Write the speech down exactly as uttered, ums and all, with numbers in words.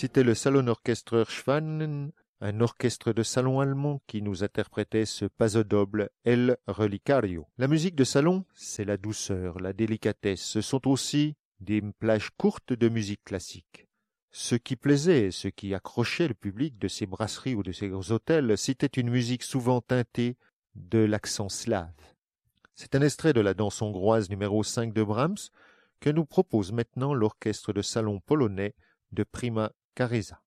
C'était le Salonorchester Schwanen, un orchestre de salon allemand qui nous interprétait ce pasodoble El Relicario. La musique de salon, c'est la douceur, la délicatesse. Ce sont aussi des plages courtes de musique classique. Ce qui plaisait, ce qui accrochait le public de ces brasseries ou de ces hôtels, c'était une musique souvent teintée de l'accent slave. C'est un extrait de la danse hongroise numéro cinq de Brahms que nous propose maintenant l'orchestre de salon polonais de Prima Careza.